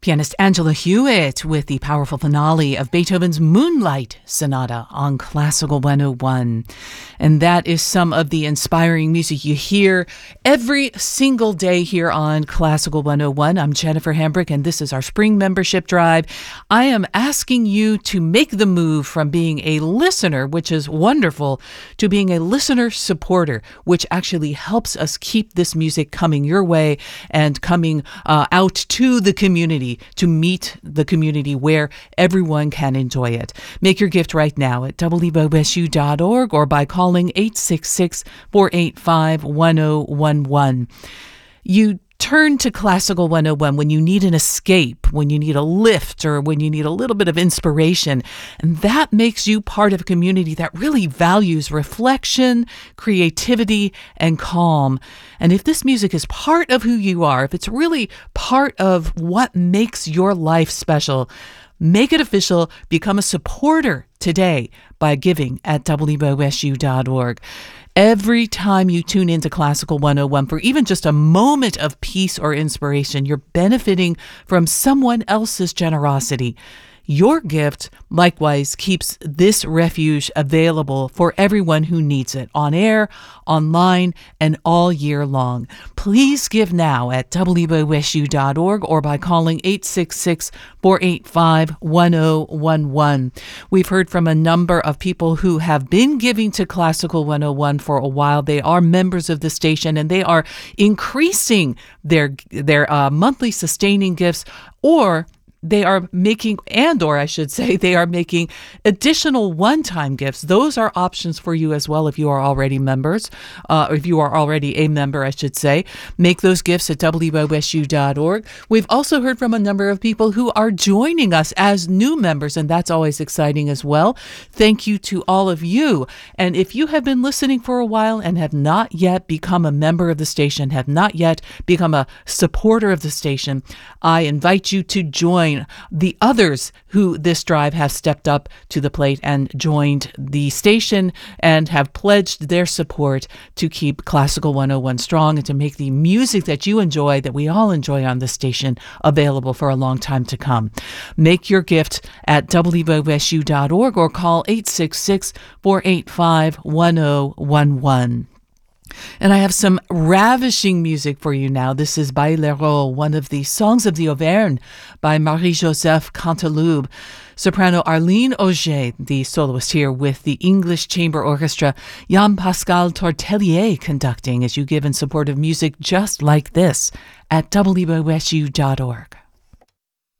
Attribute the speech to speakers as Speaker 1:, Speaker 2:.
Speaker 1: Pianist Angela Hewitt with the powerful finale of Beethoven's Moonlight Sonata on Classical 101. And that is some of the inspiring music you hear every single day here on Classical 101. I'm Jennifer Hambrick, and this is our spring membership drive. I am asking you to make the move from being a listener, which is wonderful, to being a listener supporter, which actually helps us keep this music coming your way and coming out to the community, to meet the community where everyone can enjoy it. Make your gift right now at wbosu.org or by calling 866-485-1011. You turn to Classical 101 when you need an escape, when you need a lift, or when you need a little bit of inspiration. And that makes you part of a community that really values reflection, creativity, and calm. And if this music is part of who you are, if it's really part of what makes your life special, make it official. Become a supporter today by giving at wbosu.org. Every time you tune into Classical 101 for even just a moment of peace or inspiration, you're benefiting from someone else's generosity. Your gift, likewise, keeps this refuge available for everyone who needs it, on air, online, and all year long. Please give now at wbosu.org or by calling 866-485-1011. We've heard from a number of people who have been giving to Classical 101 for a while. They are members of the station, and they are increasing their monthly sustaining gifts, or they are making additional one-time gifts. Those are options for you as well if you are already members, if you are already a member, I should say. Make those gifts at wbosu.org. We've also heard from a number of people who are joining us as new members, and that's always exciting as well. Thank you to all of you. And if you have been listening for a while and have not yet become a member of the station, have not yet become a supporter of the station, I invite you to join the others who this drive have stepped up to the plate and joined the station and have pledged their support to keep Classical 101 strong and to make the music that you enjoy, that we all enjoy on the station, available for a long time to come. Make your gift at wbosu.org or call 866-485-1011. And I have some ravishing music for you now. This is Bailero, one of the songs of the Auvergne by Marie-Joseph Canteloube. Soprano Arlene Auger, the soloist here with the English Chamber Orchestra, Jean-Pascal Tortelier conducting, as you give in support of music just like this at wbosu.org.